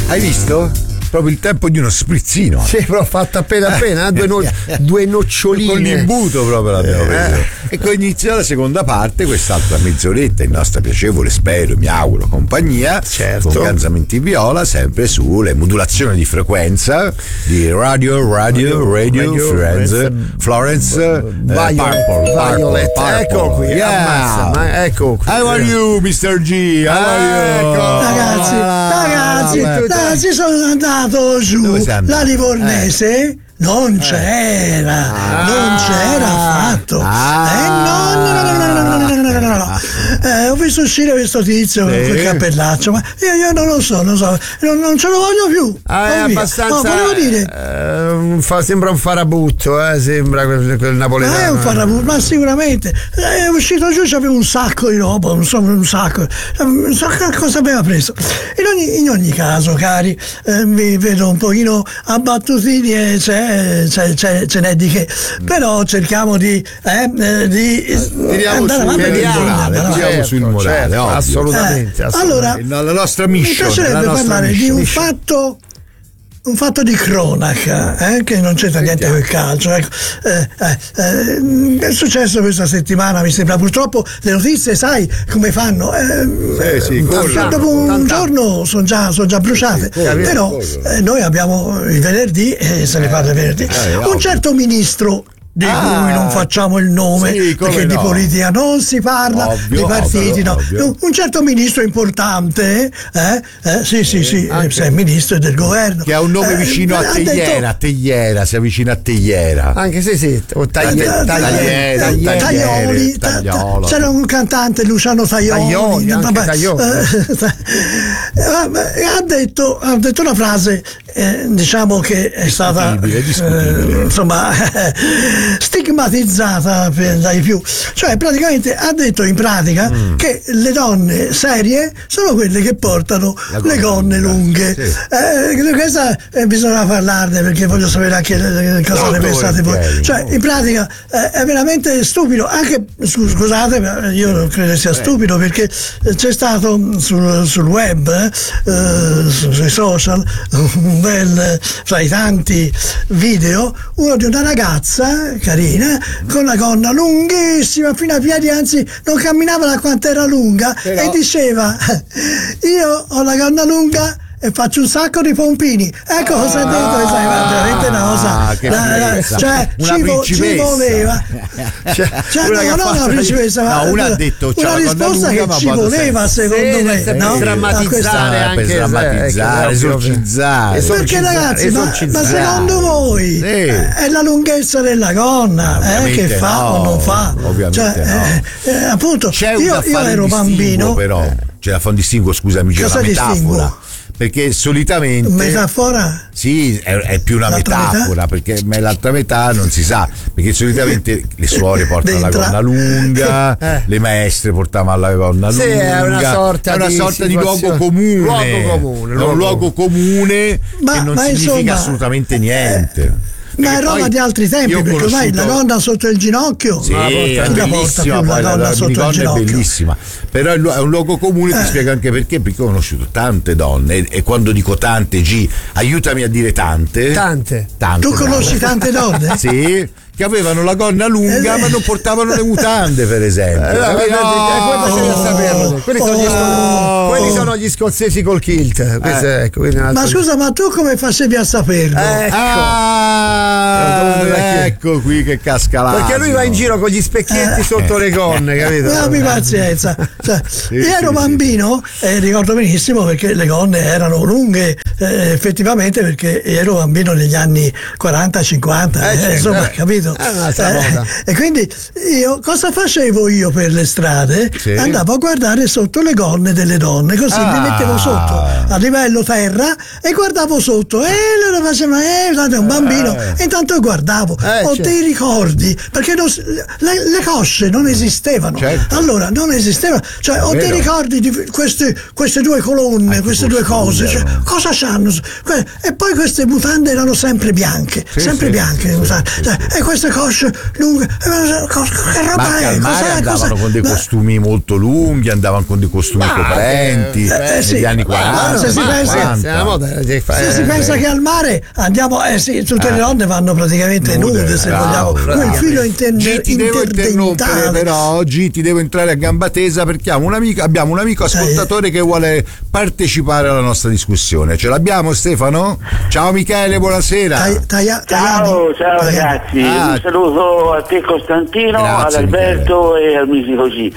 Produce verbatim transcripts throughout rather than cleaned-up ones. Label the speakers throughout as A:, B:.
A: Hai visto? Proprio il tempo di uno sprizzino.
B: Sì, però fatto appena appena, eh? due, no, due noccioline.
A: Con l'imbuto proprio l'abbiamo
B: eh.
A: preso. E poi inizia la seconda parte, quest'altra mezz'oretta in nostra piacevole, spero, mi auguro, compagnia.
B: Certo.
A: Con Canzamenti Viola, sempre sulle modulazioni di frequenza di Radio, Radio, Radio, Radio Florence, Florence, uh,
B: Violet,
A: Purple,
B: Violet.
A: Purple,
B: Ecco qui,
A: yeah.
B: ammazza, ma ecco qui.
A: How are you, mister G? How are you?
B: Ecco.
C: Ragazzi, ragazzi,
A: Ah,
C: ragazzi, sono andato giù.
A: Dove sei andato?
C: La Livornese
A: Eh.
C: non c'era,
A: Ah.
C: non c'era affatto.
A: Ah.
C: Eh, no, no, no, no, no, no, no, no, no, no. Eh, ho visto uscire questo tizio
A: Sì.
C: con quel cappellaccio, ma io, io non lo so, non so, non, non ce lo voglio più.
B: Ah, è
C: Oh, via.
B: abbastanza.
C: No, volevo dire.
B: eh, un fa- sembra un farabutto, eh, sembra quel, quel napoletano.
C: Ma è un farabutto, ma sicuramente è uscito giù, c'aveva un sacco di roba, non so, un sacco, non so cosa aveva preso. In ogni, in ogni caso, cari, eh, mi vedo un pochino abbattutini e c'è, c'è, c'è, ce n'è di che, però cerchiamo di, eh, eh, di
A: Tiriamo
C: andare
A: su,
C: avanti.
A: tiriamo,
C: bisogna andare
A: tiriamo
C: avanti.
A: sul morale,
B: certo,
A: ovvio.
B: assolutamente,
C: Eh,
B: assolutamente.
C: allora,
A: La, la nostra
C: mi
A: mission, la
C: piacerebbe
A: nostra
C: parlare
A: mission.
C: di un fatto un fatto di cronaca, eh, che non c'entra niente con il calcio. Ecco. Eh, eh, eh, è successo questa settimana, mi sembra. Purtroppo le notizie, sai come fanno? Eh,
A: Sì, sì,
C: eh,
A: corrono,
C: dopo un
B: tant'anno.
C: giorno sono già, son già bruciate.
A: Sì, corrono,
C: Però
A: corrono.
C: eh, noi abbiamo il venerdì e se ne parla il venerdì.
A: eh,
C: un
A: ovvio.
C: certo ministro di
A: Ah,
C: cui non facciamo il nome,
A: sì, come
C: perché di
A: no.
C: politica non si parla,
A: Ovvio,
C: di partiti,
A: ovvio,
C: no.
A: ovvio.
C: Un certo ministro importante, eh? Eh, sì, sì, sì,
A: anche-
C: se è ministro del governo.
A: Che ha un nome
C: Eh,
A: vicino a
C: ha detto-
A: Tegliera, Tegliera, si avvicina a Tegliera.
B: Anche se sì, o taglie,
C: Eh,
B: taglie,
C: eh,
B: taglie,
C: Taglioli, ta- ta-
A: Tagliolo.
C: c'era un cantante Luciano Taglioli,
B: Taglioli, anche
C: vabbè,
B: Taglioli.
C: eh, vabbè, ha detto ha detto una frase, eh, diciamo che è stata
A: Discutibile, discutibile.
C: eh, insomma stigmatizzata per dai più, cioè praticamente ha detto in pratica
A: Mm.
C: che le donne serie sono quelle che portano
A: La
C: le
A: gonna
C: gonne
A: lunga,
C: lunghe.
A: sì.
C: Eh, questa eh, bisogna parlarne, perché voglio sapere anche le- le- cosa
A: Molto
C: ne pensate voi.
A: volentieri,
C: Cioè,
A: molto.
C: in pratica eh, è veramente stupido, anche scu- scusate, ma io non credo sia stupido, perché eh, c'è stato sul, sul web, eh, su- sui social, un bel, fra i tanti video, uno di una ragazza carina con la gonna lunghissima fino ai piedi, anzi non camminava da quanto era lunga,
A: Però-
C: e diceva: io ho la gonna lunga e faccio un sacco di pompini. Ecco cosa ha detto, questa è veramente una cosa,
A: Ah, che
C: la- la-
A: bellezza.
C: cioè
A: Una
C: ci, vo- ci
A: principessa.
C: voleva,
B: Cioè,
C: cioè,
B: una
C: no,
B: che ha
C: non
B: fatto
C: una principessa, ma
A: No, una ha detto, c'ha
C: una
A: la gonna
C: risposta
A: lunga,
C: che
A: ma
C: ci
A: vado
C: voleva,
A: sempre.
C: secondo
B: Sì,
C: me,
B: per
C: no?
B: drammatizzare
C: Da
B: anche,
A: per drammatizzare,
B: ecco, ovvio,
A: esorcizzare.
B: ovvio.
C: perché ragazzi, ma, ma
B: esorcizzare.
C: secondo voi
A: Sì.
C: eh, è la lunghezza della gonna, eh,
A: Ovviamente
C: che fa
A: no,
C: o non fa?
A: ovviamente
C: Cioè,
A: no.
C: eh, eh, appunto,
A: C'è un
C: io,
A: da
C: io
A: fare
C: ero
A: un distinguo,
C: bambino.
A: però c'è da fare un distinguo, scusami, c'è
C: Cosa
A: una metafora.
C: distinguo?
A: Perché solitamente
C: Metafora?
A: sì, è, è più una
C: L'altra
A: metafora, perché ma l'altra metà non si sa, perché solitamente le suore portano la
C: Dentro-
A: gonna lunga,
B: Eh.
A: le maestre portavano la gonna
B: Sì,
A: lunga.
B: è una sorta
A: è una
B: di
A: sorta di luogo
B: situazione-
A: comune.
B: luogo comune,
A: È un
B: luogo-
A: luogo comune
C: Ma-
A: che non
C: ma
A: significa
C: insomma,
A: assolutamente niente.
C: Ma è
A: Perché
C: roba
A: poi
C: di altri tempi,
A: io ho
C: perché ormai la
A: conosciuto-
C: gonna sotto il ginocchio,
A: Sì,
C: chi la
A: è
C: porta
A: bellissima,
C: più
A: poi
C: la
A: la,
C: gonna
A: la
C: sotto il
A: minigonna è
C: ginocchio?
A: bellissima, però è lu- è un luogo comune, ti
C: Eh.
A: spiego anche perché, perché ho conosciuto tante donne, e, e quando dico tante, G, aiutami a dire tante.
B: Tante.
A: Tante
C: Tu conosci
A: donne.
C: tante donne?
A: Sì, che avevano la gonna lunga
C: Eh.
A: ma non portavano le mutande, per esempio.
B: Eh, no,
A: Capito?
B: eh, quello c'è da saperlo. Quelli sono, gli
C: Oh.
B: sco- quelli sono gli scozzesi col kilt. Questo è, ecco, quindi un altro-
C: Ma scusa, ma tu come facevi a saperlo?
B: Ecco.
A: Ah,
B: Eh,
A: ecco qui che casca l'asino.
B: Perché lui va in giro con gli specchietti sotto le gonne, capito?
C: Abbi pazienza. Cioè, io ero
A: sì,
C: bambino e ricordo benissimo, perché le gonne erano lunghe, eh, effettivamente, perché ero bambino negli anni quaranta cinquanta,
B: Eh,
C: eh,
B: certo,
C: insomma,
B: eh.
C: capito?
B: È un'altra moda.
C: E quindi io cosa facevo io per le strade?
A: Sì.
C: Andavo a guardare sotto le gonne delle donne, così
A: Ah.
C: mi mettevo sotto a livello terra e guardavo sotto, e loro facevano, eh, tanto è un bambino,
A: Eh.
C: e intanto guardavo.
B: Eh,
C: Ho
B: certo.
C: dei ricordi, perché non si- le, le cosce non esistevano.
A: Certo.
C: Allora non esistevano, cioè ho dei
A: vero.
C: ricordi di queste, queste due colonne,
A: Anche
C: queste due cose,
A: così
C: cioè,
A: erano.
C: cosa c'hanno? Que- E poi queste mutande erano sempre bianche,
A: Sì,
C: sempre
A: sì,
C: bianche
A: sì,
C: le
A: sì,
C: mutande.
A: sì,
C: Cioè,
A: sì.
C: e questo queste cosce lunghe, eh, cos- che roba
A: Ma
C: è?
A: al mare
C: Cos'è?
A: andavano
C: Cos'è?
A: con dei
C: Ma-
A: costumi molto lunghi, andavano con dei costumi
B: Ma,
A: coprenti
C: eh, eh, sì.
A: negli anni quaranta.
C: se si pensa-
A: cinquanta.
C: Se si pensa che al mare andiamo, eh sì, tutte le donne vanno praticamente
A: Nude,
C: nude, se
A: bravo,
C: vogliamo.
A: bravo.
C: Quel filo intende-
A: G, ti devo interrompere,
C: interdentale.
A: però oggi ti devo entrare a gamba tesa perché abbiamo un amico, abbiamo un amico ascoltatore che vuole partecipare alla nostra discussione. Ce l'abbiamo, Stefano? Ciao Michele, buonasera.
C: Tai- taia-
D: Ciao,
C: Tajani.
D: ciao
C: Tajani.
D: ragazzi,
A: Ah.
D: un saluto a te Costantino,
A: Grazie,
D: ad Alberto e al Musico G.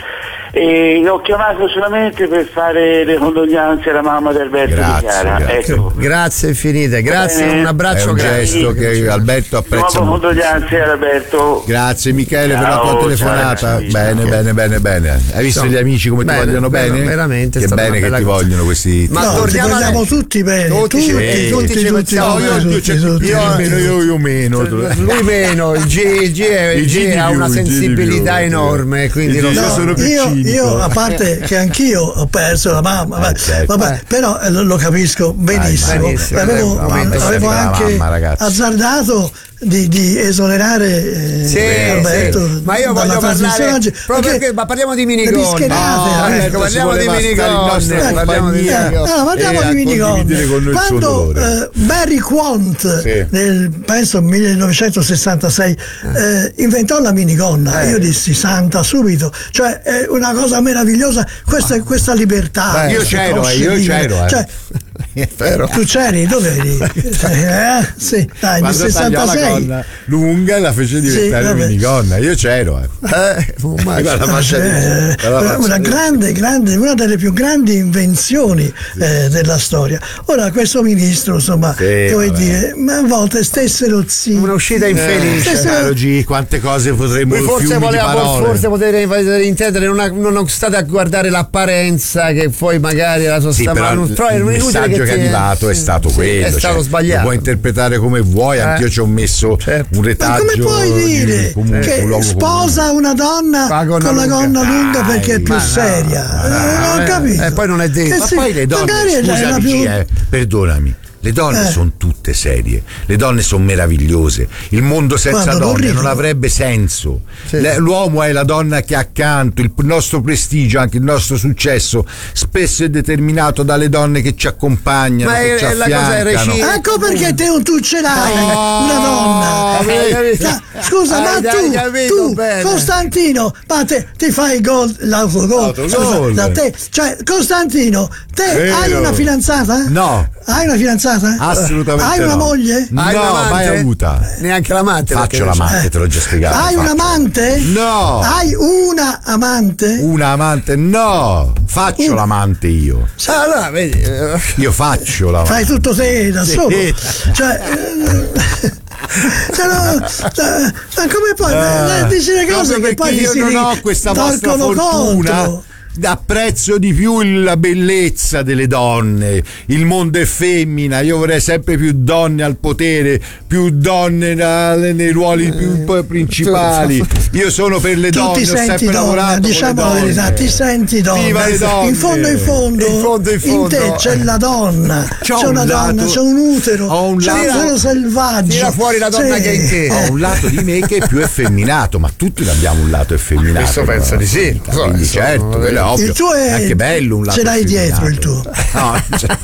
D: E ho chiamato solamente per fare le condoglianze alla mamma di Alberto
A: Grazie,
D: di Chiara.
A: grazie.
D: Ecco.
B: Grazie infinite, grazie,
D: bene.
B: un
A: È
B: abbraccio
A: un
B: grande.
A: gesto che Alberto apprezza
D: Nuove
A: molto.
D: condoglianze ad Alberto.
A: Grazie Michele per la
D: Ciao,
A: tua
D: ciao,
A: telefonata.
D: ragazzi.
A: Bene, bene, bene, bene. Hai visto
B: Insomma,
A: gli amici come
B: bene,
A: ti vogliono
B: bene,
A: bene?
B: veramente è
A: Che
B: stata
A: bene
B: una
A: che
B: bella
A: ti
B: cosa.
A: vogliono questi.
B: Ma
C: No, ti
B: torniamo
C: vogliamo
B: alle-
C: tutti bene.
B: Tutti ci-
C: tutti,
B: tutti
C: tutti,
B: ci
C: tutti,
B: pensiamo.
C: tutti,
A: io, io,
C: tutti, tutti,
A: io,
C: tutti.
A: meno, io, io meno.
B: Lui meno, il G, il G, è- il
A: Il G
B: G
A: di
B: ha
A: più,
B: una
A: il G di
B: sensibilità
A: più.
B: enorme, quindi
A: Il
B: lo
A: G-
B: so.
A: io sono più
C: io,
A: cinico.
C: io, a parte che anch'io ho perso la mamma,
A: Eh,
C: vabbè,
A: certo.
C: vabbè,
B: Eh.
C: però eh, lo, lo capisco benissimo.
B: benissimo.
C: Avevo,
B: Eh, momento
C: avevo
A: per la
C: anche
A: mamma, ragazzi.
C: azzardato di, di esonerare eh,
B: Sì,
C: Alberto.
B: sì. Ma io
C: dalla
B: voglio
C: trasmissione
B: parlare
C: oggi,
B: proprio
C: perché
B: perché, ma parliamo di
C: le
B: minigonne.
C: pischierate,
B: No,
C: eh.
B: ecco, parliamo di
A: Si voleva stare in nostra
B: minigonne, parliamo di
A: compagnia.
C: Eh,
B: minigonne.
C: no, parliamo
A: e a
C: di minigonna.
A: condividere con noi il suo
C: Quando
A: dolore.
C: eh, Barry Quant
A: Sì.
C: nel penso millenovecentosessantasei eh, inventò la minigonna, io dissi santa subito, cioè è una cosa meravigliosa questa, questa libertà.
A: Beh, io
C: queste
A: c'ero,
C: cosce
A: eh, io
C: libere.
A: c'ero, eh.
C: Cioè,
A: È vero.
C: tu c'eri? Dove eri? Eh, sì, dai, nel
A: Quando tagliò la
C: sessantasei.
A: gonna lunga e la fece diventare
C: vabbè.
A: minigonna. Io c'ero. Eh.
B: Eh, ormai-
A: Guarda, la faccia di-
C: Eh,
A: la faccia
C: una
A: di-
C: grande, grande, una delle più grandi invenzioni eh, della storia. Ora, questo ministro, insomma,
A: Sì,
C: come
A: vabbè.
C: dire, ma a volte stessero zitti.
B: una uscita infelice.
C: Eh,
A: Caro G, quante cose potremmo
B: Voi forse
A: fiumi di
B: voleva
A: parole.
B: forse potete potete intendere, non, ha- non state a guardare l'apparenza che poi magari la sua
A: Sì,
B: sta-
A: però
B: ma non-
A: il,
B: però è
A: il
B: inutile
A: messaggio che è
B: ti-
A: arrivato è stato
B: sì,
A: quello.
B: è stato
A: cioè,
B: sbagliato.
A: Lo puoi interpretare come vuoi,
B: Eh.
A: anch'io ci ho messo
B: Certo.
A: un
C: Ma
A: retaggio.
C: come puoi
A: di-
C: dire
A: comunque,
C: che
A: un luogo
C: sposa
A: comune.
C: una donna
B: La
C: con
B: gonna
C: la
B: lunga?
C: gonna lunga perché è
A: Dai,
C: più
B: ma no,
C: seria?
B: ma no,
C: Eh, non ho
B: eh,
C: capito.
B: eh, poi non è detto.
C: Eh
A: Ma
C: sì,
A: poi le donne,
C: magari è la
A: scusami,
C: più-
A: G, eh, perdonami. Le donne
C: Eh.
A: sono tutte serie, le donne sono meravigliose. Il mondo senza
C: Guarda, non
A: donne
C: ridono.
A: non avrebbe senso.
B: Sì.
A: Le- L'uomo è la donna che ha accanto, il nostro prestigio, anche il nostro successo, spesso è determinato dalle donne che ci accompagnano,
B: Ma
A: che
B: è-
A: ci
B: è la cosa è
A: affiancano.
B: reciproca.
C: Ecco perché te non tu ce l'hai
A: Oh,
C: una donna.
B: hai capito?
C: Ah, scusa,
B: Hai-
C: ma
B: hai
C: tu,
B: capito
C: tu
B: bene.
C: Costantino, ma te ti fai il gol, l'autogol.
A: L'autogol.
C: Scusa, da te, cioè Costantino, te
A: Vero.
C: hai una fidanzata?
A: No.
C: Hai una fidanzata?
A: Assolutamente
C: Hai una
A: no.
C: moglie?
A: No,
B: Hai un'amante?
A: mai avuta.
B: Neanche l'amante.
A: Faccio
B: perché-
A: l'amante, te l'ho già spiegato.
C: Hai un
A: faccio.
C: amante?
A: No.
C: Hai una amante?
A: Una amante? No. Faccio
C: Uh.
A: l'amante io.
B: Ah, allora, vedi, eh,
A: Io faccio l'amante.
C: Fai tutto te da
A: Sì.
C: solo. Cioè, eh, cioè, no, cioè, ma come puoi
A: Ah,
C: eh, dici le cose
A: proprio
C: che poi
A: perché
C: ti
A: io
C: si
A: non ho questa vostra
C: torcono
A: fortuna.
C: contro?
A: Apprezzo di più la bellezza delle donne. Il mondo è femmina. Io vorrei sempre più donne al potere, più donne na- nei ruoli più poi principali. Io sono per le
C: Tu
A: donne.
C: ti
A: ho
C: senti
A: sempre
C: donna,
A: lavorato
C: diciamo
A: con
C: la
A: le
C: verità,
A: donne.
C: ti senti donna.
A: Viva le donne.
C: In fondo, in fondo,
B: In fondo, in fondo.
C: te c'è la donna,
A: C'ho
C: c'è
A: un
C: una donna,
A: lato-
C: c'è un utero,
A: ho un
C: c'è un
A: lato-
C: utero selvaggio.
B: tira fuori la donna
C: Sì.
B: che è in te.
A: Ho un lato di me che è più effeminato, ma tutti abbiamo un lato effeminato.
B: Questo penso di sì.
A: Quindi
B: Questo-
A: certo, quello è ovvio.
C: Il tuo è,
A: anche bello un lato
C: ce l'hai dietro il tuo.
A: effeminato. No, cioè,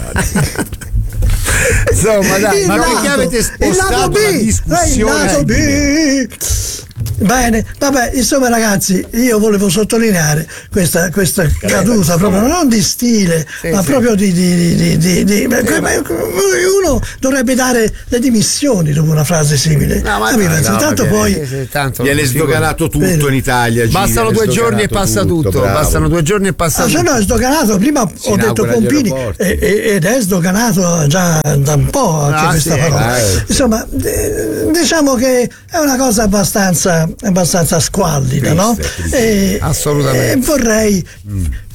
B: insomma, dai,
C: Il
A: ma
C: lato-
A: perché avete
C: il
A: spostato
C: lato B,
A: la
C: il
A: discussione
C: lato
A: su di
C: B. Bene, vabbè, insomma ragazzi, io volevo sottolineare questa, questa caduta proprio non di stile,
B: Sì,
C: ma
B: sì.
C: proprio di, di, di, di, di- beh, beh, uno dovrebbe dare le dimissioni dopo una frase simile.
B: No, ma
C: Capito?
B: no, no,
C: Intanto
A: perché-
C: poi
B: Sì, sì, tanto
A: Viene
B: figura.
A: sdoganato tutto
C: Vero.
A: in Italia. Gigi,
B: Bastano
A: viene
B: due giorni e
A: sdoganato
B: passa tutto.
A: bravo.
B: Bastano due giorni e passa
C: Ah, se
B: tutto.
C: no è sdoganato, prima ho
A: inaugura
C: detto
A: gli
C: Pompini
A: aeroporti.
C: e- e- ed è sdoganato già da un po' anche
B: Ah,
C: questa
B: sì,
C: parola.
A: eh.
C: Insomma, eh, diciamo che è una cosa abbastanza, abbastanza squallida,
A: Triste,
C: no?
A: triste.
C: E,
B: Assolutamente.
C: e vorrei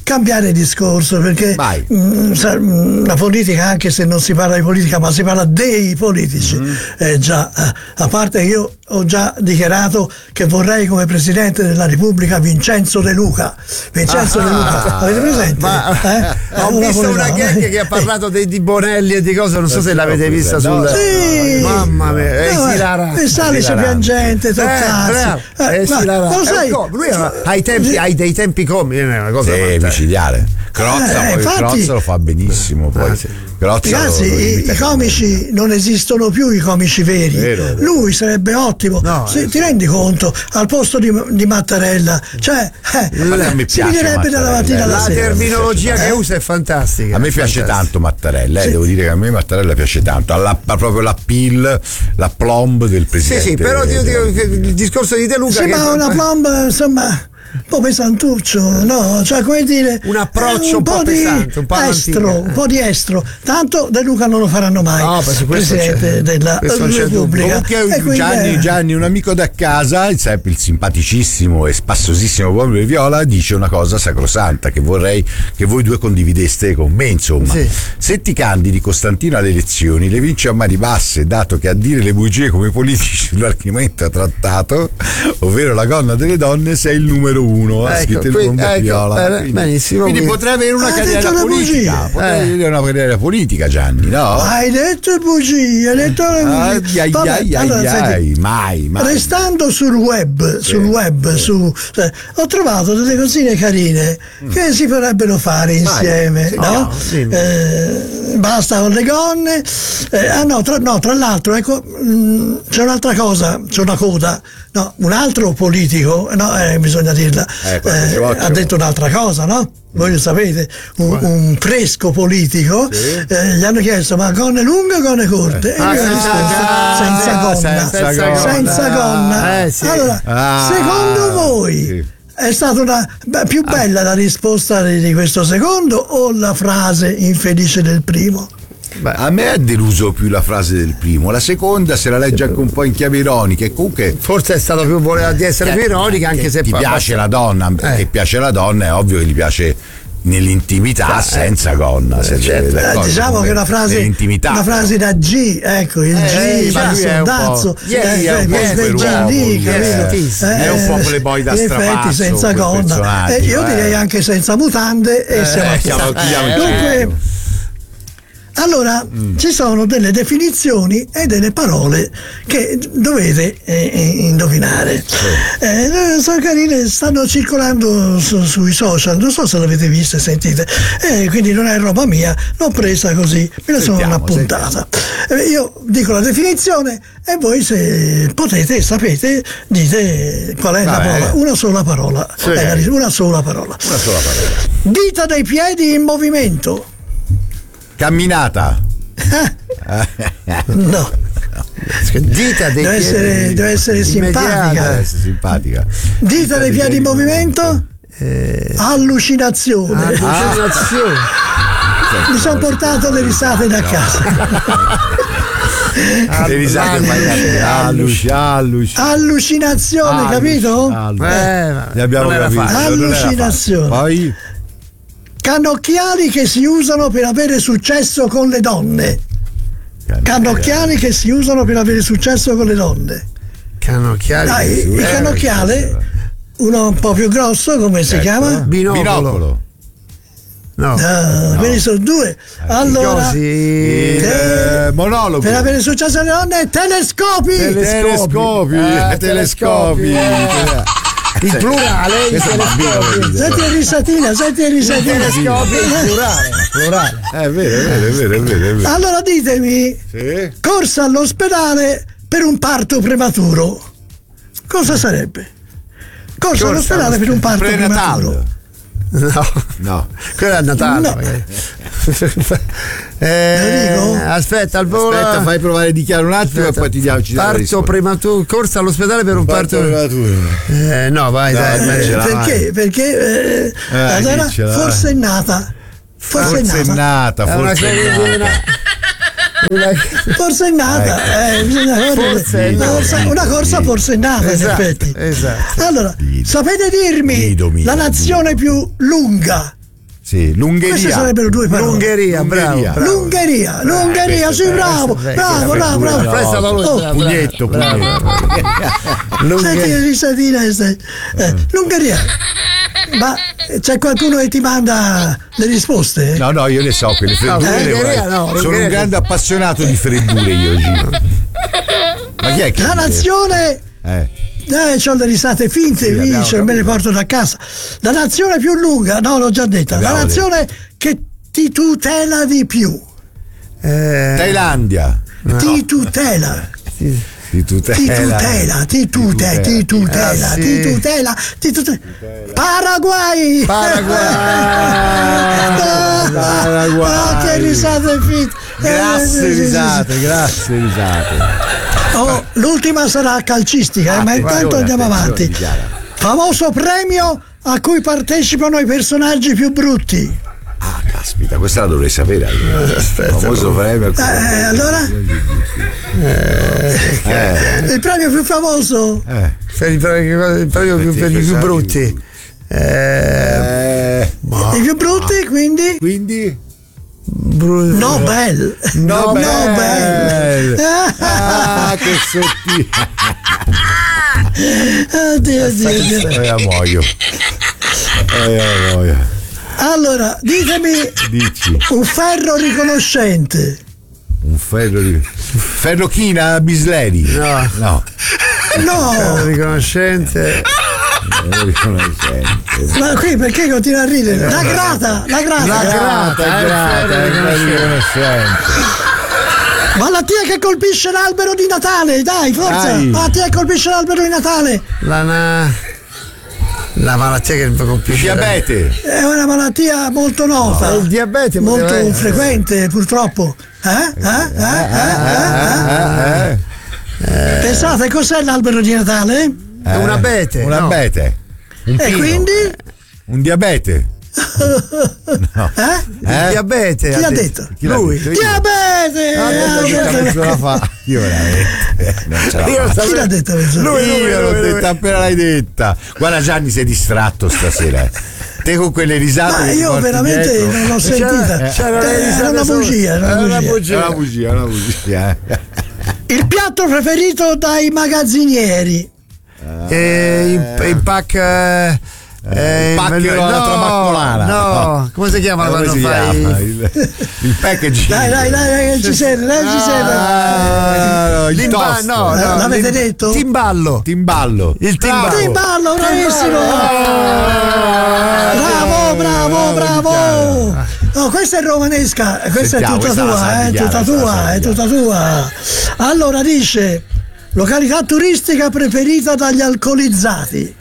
C: cambiare discorso, perché mh, sa, mh, la politica, anche se non si parla di politica ma si parla dei politici, mm. eh, già, eh, a parte che io ho già dichiarato che vorrei come Presidente della Repubblica Vincenzo De Luca. Vincenzo ah, De Luca, avete presente?
B: Ma,
C: eh?
B: Ho
C: una
B: visto una gag che ha parlato dei, di Bonelli e di cose, non so se l'avete vista sul...
C: Sì.
B: Mamma mia, è
C: no,
B: esilarante.
C: E salice piangente, toccarsi.
B: Eh, è esilarante. Lo sai? Lui ha, ai tempi, hai dei tempi comici, è una cosa
A: sì, micidiale. Crozza,
C: eh,
A: poi
C: infatti,
A: Crozza lo fa benissimo. Poi.
B: Ah, sì.
C: Ragazzi, i, i comici non esistono più, i comici veri.
A: Vero.
C: Lui sarebbe ottimo.
B: No,
C: Se,
B: eh,
C: ti rendi conto? Al posto di, di Mattarella, cioè, eh, si direbbe dalla mattina alla
B: la
C: sera.
B: La terminologia che usa è fantastica.
A: A me piace
B: fantastica.
A: tanto Mattarella, eh,
C: Sì.
A: devo dire che a me Mattarella piace tanto. Ha, la, ha proprio l'appeal, la plomb del presidente.
B: Sì, sì, però io dico che il discorso di De Luca.
C: Sì,
B: che
C: ma una plomb, insomma, un po' pesantuccio, no? Cioè, come dire,
B: un approccio
C: eh, un,
B: un po'
C: di
B: pesante, un po'
C: estro,
B: all'antica.
C: un po' di estro. Tanto De Luca non lo faranno mai.
B: No, per su questo
C: Presidente
B: c'è-
C: della
B: questo non c'è
C: Repubblica.
A: Comunque
C: E quindi,
A: Gianni,
C: eh,
A: Gianni, un amico da casa, il, sempre il simpaticissimo e spassosissimo uomo di Viola, dice una cosa sacrosanta che vorrei che voi due condivideste con me, insomma.
B: Sì.
A: Se ti candidi Costantino alle elezioni, le vinci a mani basse, dato che a dire le bugie come politici sull'argomento trattato, ovvero la gonna delle donne, sei il numero uno. Ha
B: Ecco,
A: scritto il
B: quindi-
A: fondo a
B: ecco,
A: Viola.
B: bene,
A: Quindi,
B: benissimo,
A: quindi
B: quindi-
A: potrei avere una
C: Ha
A: carriera
C: detto le
A: politica.
C: bugie.
A: Potrei
B: Eh.
A: avere una carriera politica, Gianni, no?
C: Hai detto bugie, hai detto le
A: Ai,
C: bugie.
A: ai,
C: Vabbè,
A: ai,
C: allora,
A: ai,
C: senti,
A: ai, mai, mai.
C: restando sul web, sul web su, cioè, ho trovato delle cosine carine che si potrebbero fare insieme,
B: Sì,
C: no?
B: no, sì.
C: Eh, basta con le gonne. Eh, ah no tra, no, tra l'altro, ecco, mh, c'è un'altra cosa, c'è una coda. No, un altro politico, no, eh, bisogna dirla,
A: Eh,
C: eh,
A: quando ci va, ci
C: ha
A: va.
C: detto un'altra cosa, no? Voi lo sapete, un, un fresco politico,
A: Sì.
C: eh, gli hanno chiesto ma gonne lunghe o gonne corte? E
B: Ah,
C: lui ha
B: senza-
C: risposto senza
B: ah,
C: gonna.
A: senza
B: gonna.
C: Senza gonna.
B: Eh, sì.
C: Allora,
A: Ah,
C: secondo voi
A: sì.
C: è stata una beh, più bella la risposta di, di questo secondo o la frase infelice del primo?
A: A me ha deluso più la frase del primo, la seconda se la legge anche un po' in chiave ironica e comunque
B: Forse è stato più voleva di essere
A: eh,
B: più ironica, anche
A: che
B: se
A: ti
B: poi-
A: piace la donna,
B: Eh.
A: che piace la donna è ovvio che gli piace nell'intimità
B: Eh,
A: senza gonna, se
B: certo.
A: c'è
C: Eh,
A: d'accordo
C: diciamo
A: con
C: che
A: me.
C: una frase,
A: nell'intimità
C: una frase da G, ecco, il
A: Eh,
C: G,
A: ma
C: il
A: lui è un po'-
C: sondazzo,
A: Ieri è un po'
C: quel
A: quel
C: G
A: uomo,
C: lì,
A: lui
C: capito?
A: è- è un po' playboy da
C: in effetti
A: strapasso,
C: senza
A: quel
C: gonna.
A: personaggio,
C: Eh, io
A: eh.
C: direi anche senza mutande e siamo a
A: Eh, siamo-
C: posto.
A: chiudiamo il
C: Dunque,
A: cerchio.
C: allora, ci sono delle definizioni e delle parole che dovete eh, indovinare. Eh, sono carine, stanno circolando su- sui social, non so se l'avete vista e sentite, eh, quindi non è roba mia, l'ho presa così, me la sono
A: Sentiamo,
C: appuntata. Eh, io dico la definizione e voi se potete, sapete, dite qual è la
A: Vabbè.
C: parola, una sola parola,
A: Sì.
C: è la- una sola parola.
A: Una sola parola.
C: Dita dei piedi in movimento.
A: Camminata.
C: No.
B: Dita dei
C: Deve
B: piedi
C: essere, deve essere
B: immediata.
C: simpatica.
A: Deve essere simpatica.
C: Dita dei piedi in movimento? Allucinazione.
B: Allucinazione.
C: Mi sono portato le risate da casa.
A: Le risate sbagliate. Alluci, alluci.
C: Allucinazione, capito?
A: Alluci.
B: Eh, ma
A: Ne abbiamo
B: non era
A: capito.
B: facile.
A: non era facile.
C: Allucinazione.
A: Poi
C: Cannocchiali che si usano per avere successo con le donne. Cannocchiali che si usano per avere successo con le donne.
B: Cannocchiali.
C: Dai, il
B: Eh,
C: cannocchiale, uno un po' più grosso, come si chiama?
B: Binocolo.
A: binocolo.
B: No.
C: Ah, quelli sono due. Allora,
B: Cosi.
A: Eh, monologo.
C: per avere successo alle donne, telescopi.
A: Telescopi.
B: Eh,
A: telescopi.
B: telescopi, Il plurale, il
A: Questo è bambino che
B: telescopio.
A: ride.
C: Senti il risatina, senti il risatina.
B: Telescopi, il plurale. plurale.
A: È vero, è vero, è vero, è vero, è vero.
C: Allora ditemi,
A: Sì.
C: corsa all'ospedale per un parto prematuro. Cosa sarebbe? Corsa all'ospedale per un parto prematuro.
A: Prenatal.
B: No,
A: No.
B: quello è a Natale.
C: No.
B: magari.
C: Lo dico?
B: eh, aspetta, al volo.
A: Aspetta, fai provare di chiaro un attimo e poi ti diamo ci diamo la
B: Parto
A: risposta.
B: prematuro, corsa all'ospedale per un parto.
A: prematuro.
B: Eh, no, vai,
A: Dai,
B: dai,
A: dai,
B: dai.
A: ce la
C: Perché?
A: vai.
C: Perché eh,
A: Eh,
C: allora
A: diccela,
C: forse è nata. Forse,
A: Forse
C: è nata.
A: è nata,
B: È una
A: forse è
B: credina.
A: nata.
B: Una-
C: Forse è nata. Eh, bisogna
B: Forse è
C: una,
B: nata.
C: corsa, una corsa
A: Sì.
C: forse è nata,
B: Esatto,
C: in effetti.
B: esatto.
C: Allora,
A: Dido.
C: sapete dirmi
A: Dido, Mido,
C: la nazione più lunga?
A: Sì, l'Ungheria.
C: Queste sarebbero due parole.
B: L'Ungheria, bravo.
A: L'Ungheria.
B: bravo.
C: L'Ungheria, l'Ungheria, sì, bravo, bravo, bravo, bravo.
B: Questa la
A: Oh, pugnetto, pugnetto.
C: Senti che risatina questa. Eh, L'Ungheria. Ma c'è qualcuno che ti manda le risposte?
A: No, no, io le so quelle freddure.
B: l'Ungheria no,
A: Sono
B: l'Ungheria
A: un grande appassionato di freddure io, Gino. Ma chi è che
C: La nazione.
A: Eh.
C: Eh, c'ho le risate finte,
A: Sì, l'abbiamo
C: vince, me le porto da casa. La nazione più lunga, no, l'ho già detta. La
A: L'abbiamo
C: nazione che ti tutela di più.
B: Eh,
A: Thailandia.
C: Ti tutela.
A: Di tutela.
C: Ti tutela, ti tutela, ti tutela,
B: Ah, sì.
C: ti tutela, ti tutela. Paraguay!
A: Paraguay!
C: Ah, che risate finte!
A: Grazie
C: Eh, sì, sì, sì,
A: risate, grazie risate.
C: sì. Oh, l'ultima sarà calcistica, eh, ma intanto andiamo avanti. Famoso premio a cui partecipano i personaggi più brutti.
A: Ah, caspita, questa la dovrei sapere. Allora. Famoso premio.
C: Eh, allora?
A: Eh,
C: Il premio più famoso?
A: eh.
B: per i premio il premio più, per i più brutti. Eh,
A: Eh,
C: I più brutti, quindi?
A: quindi
B: bru-
C: Nobel.
A: Nobel.
C: Nobel.
A: Ah, che sottile.
C: Oddio, oddio, oddio.
A: Eh, io muoio. Eh, io muoio.
C: Allora, ditemi
A: Dici.
C: un ferro riconoscente.
A: Un ferro di. Ferrochina Bisleri.
B: No.
A: No.
C: No,
B: riconoscente.
A: Ferro riconoscente.
C: ma qui perché continua a ridere? La grata, la grata.
B: La grata,
A: Grata,
B: eh,
A: grata,
B: ferro
A: ferro riconoscente.
C: Malattia che colpisce l'albero di Natale, dai, forza.
A: Dai.
C: Malattia che colpisce l'albero di Natale.
B: La, na- la malattia che colpisce.
A: Diabete.
C: È una malattia molto nota.
B: Il diabete
C: molto
B: poteva essere.
C: frequente, purtroppo. Eh? Eh? Eh? Eh? Eh?
A: Eh,
C: Pensate, cos'è l'albero di Natale?
B: È un abete.
A: Un
B: no.
A: abete. Un
C: E
A: pino.
C: quindi?
A: Un diabete.
C: Eh?
B: Il diabete.
C: Chi l'ha detto?
A: Chi l'ha
B: Lui.
A: detto? Io.
C: Diabete!
A: Ah,
C: Ah,
A: questa
C: guarda-
A: mezz'ora fa. Io veramente. Non ce la
B: Io
A: faccio.
B: sapevo-
C: Chi l'ha detto mezz'ora?
B: Lui, lui,
A: Io l'ho
B: lui, lui.
A: detta appena l'hai detta. Guarda Gianni, sei distratto stasera. Te con quelle risate.
C: Ma
A: che ti
C: io
A: porti
C: veramente
A: dietro.
C: non l'ho sentita.
B: C'era- c'era
C: Eh,
B: le
C: Era
B: risate
C: una
B: solo.
C: bugia, era
B: Era
C: una
B: una
C: bugia.
B: bugia.
A: È una bugia, è una bugia.
C: Il piatto preferito dai magazzinieri.
B: Eh, in, in pack. Eh, eh,
A: il pacchero alla
B: no,
A: trabaccolana.
B: No, come si chiama
A: Come
B: quando
A: si
B: fai?
A: chiama? Il, il packaging.
C: Dai, dai, dai, dai, che ci serve, dai, ci serve.
A: Ah, no, il
B: L'imba-
A: toast.
B: no,
C: Eh,
B: no,
C: l'avete
B: l'im-
C: detto?
B: Timballo.
A: Timballo.
B: Il timballo.
C: Timballo, bravissimo! Bravo, bravo, bravo! No, questa è romanesca, questa
A: Sentiamo,
C: è tutta
A: questa la sa
C: tua, è
A: Diana,
C: tutta
A: questa la
C: tua,
A: sa
C: è tutta tua. Allora dice, località turistica preferita dagli alcolizzati.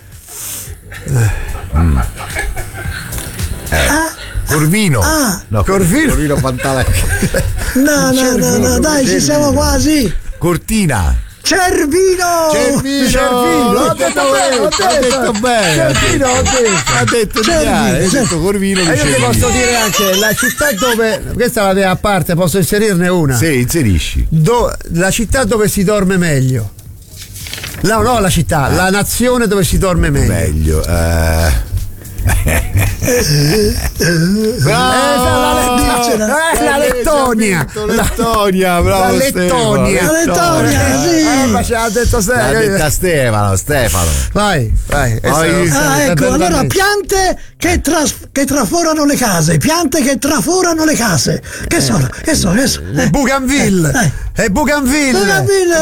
C: Ah,
A: Corvino.
C: Ah.
A: No,
B: Corvino.
A: Corvino Pantala.
C: no, no, no, no, dai, ci siamo quasi.
A: Cortina.
C: Cervino!
A: Cervino.
B: Cervino, ho detto bene, ho
A: Ha detto bene.
B: Cervino, ho detto.
A: Ha detto
C: Cervino,
A: Diana, hai
C: Cervino.
A: detto Corvino.
B: E io ti
A: Cervino.
B: posso dire anche la città dove. Questa la mia a parte, posso inserirne una.
A: Sì, inserisci.
B: Do- la città dove si dorme meglio. No, no, la città, la nazione dove si dorme meglio.
A: Meglio. Eh.
B: Eh, la,
C: Dicela.
B: eh, la Lettonia.
A: La Lettonia, bravo
B: La
A: Stefano.
B: Lettonia.
C: La Lettonia, sì.
B: Eh, ma ce l'ha detto
A: L'ha
B: Stefano.
A: detta Stefano, Stefano.
B: Vai, vai.
A: Vai.
C: Ah, ecco, allora piante che, tras- che traforano le case, piante che traforano le case. Che sono? Che sono? Che sono? Eh,
B: Bougainville.
C: eh.
B: È Bougainville.
C: Bougainville,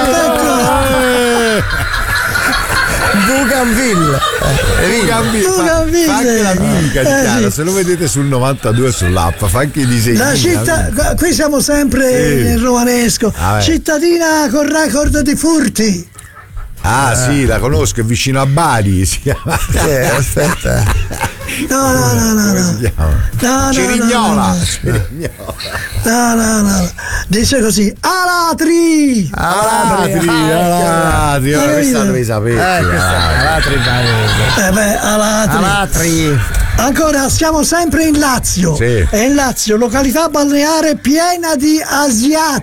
C: ecco.
B: Bougainville.
A: Bougainville. Fa,
C: Bougainville.
A: fa anche la mimica di
C: Eh,
A: Chiara,
C: sì.
A: se lo vedete sul novantadue sull'app, fa anche i disegni.
C: La città, qua- qui siamo sempre
A: Sì.
C: nel romanesco.
A: Ah, beh.
C: Cittadina con record di furti.
A: Ah, sì, la conosco, è vicino a Bari. Si chiama.
B: Eh, aspetta.
C: No, no, no, no,
A: Come
C: no.
A: si chiama?
C: No, no,
A: Cerignola.
C: no, no.
A: Cerignola.
C: No, no, no. Dice così: Alatri!
A: Alatri, Alatri.
C: Hai
A: Questa
C: capito?
A: devi sapere.
B: Eh, questa è Alatri.
C: Eh beh, Alatri.
B: Alatri.
C: Ancora siamo sempre in Lazio.
A: Sì.
C: E in Lazio, località balneare piena di asiatici.